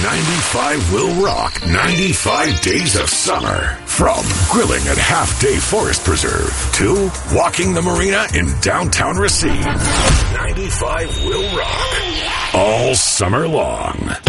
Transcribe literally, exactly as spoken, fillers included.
ninety-five will rock ninety-five days of summer. From grilling at Half Day Forest Preserve to walking the marina in downtown Racine. ninety-five will rock all summer long.